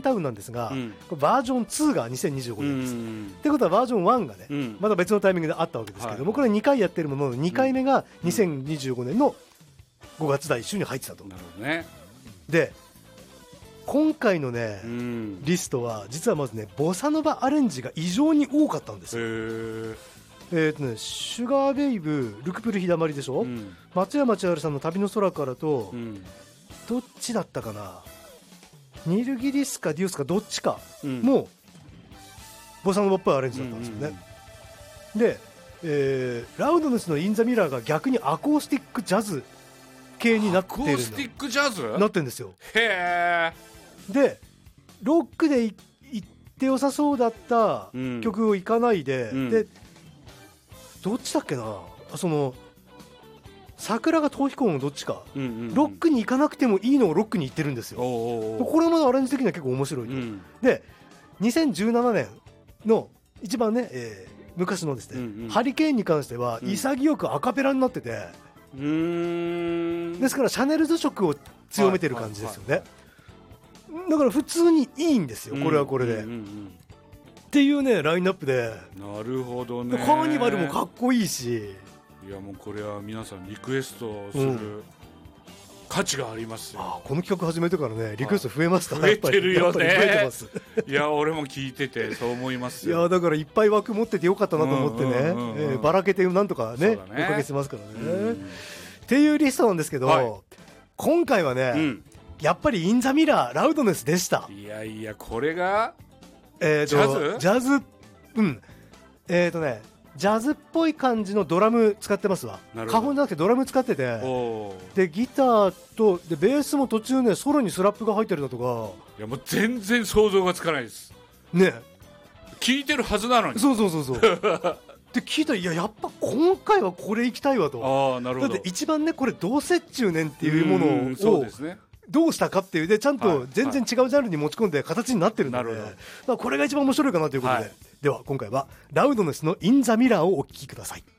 タウンなんですが、 うんこれバージョン2が2025年です、ってことはバージョン1がね、 うんまた別のタイミングであったわけですけども、 はいこれ2回やってるものの2回目が2025年の5月第1週に入ってたと。 なるほどね。 で今回のね、 うんリストは実はまずねボサノバアレンジが異常に多かったんですよ。シュガーベイブ、ルクプル日だまりでしょ、松山千春さんの旅の空からと、どっちだったかな、ニルギリスかデュースかどっちかもボサノバっぽいアレンジだったんですよね。で、ラウドネスのインザミラーが逆にアコースティックジャズ系になってるんだ。 アコースティックジャズなってるんですよ。 へー。でロックでいって良さそうだった曲をいかないで、でどっちだっけな、その桜が逃避行のどっちか、ロックに行かなくてもいいのをロックに行ってるんですよ。これはまだアレンジ的には結構面白いと、で2017年の一番ね、昔のですね、ハリケーンに関しては潔くアカペラになってて、ですからシャネルズ色を強めてる感じですよね。だから普通にいいんですよ、これはこれで、っていうねラインナップで。 なるほどね。 カーニバルもかっこいいし、 いやもうこれは皆さんリクエストする価値がありますよ。 この企画始めてからねリクエスト増えました。 増えてるよね。 増えてます。 いや俺も聞いててそう思いますよ。 いやだからいっぱい枠持っててよかったなと思ってね、ばらけてなんとかねおかげしますからね、っていうリストなんですけど、今回はね、やっぱりインザミラーラウドネスでした。 いやいやこれがジャズジャズっぽい感じのドラム使ってますわ。花本じゃなくてドラム使ってて、でギターとでベースも途中ねソロにスラップが入ってるだとか、 いやもう全然想像がつかないですね。 聞いてるはずなのに。 そうで聞いたら、いややっぱ今回はこれ行きたいわと。 なるほど。 だって一番ねこれどうせっちゅうねんっていうものをどうしたかっていうでちゃんと全然違うジャンルに持ち込んで形になってるので、だからこれが一番面白いかなということで、では今回はラウドネスのインザミラーをお聴きください。